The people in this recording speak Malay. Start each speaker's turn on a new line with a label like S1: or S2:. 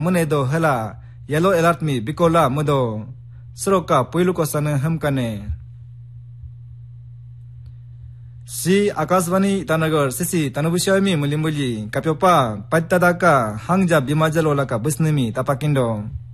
S1: munedo hela yellow alert mi bikola mudo sroka poilu ko sana hamkane si akasvani tanagar sisi tanubushoy mi mulimuli kapyopa patadaka hangja bimajalola ka busnimi tapakindo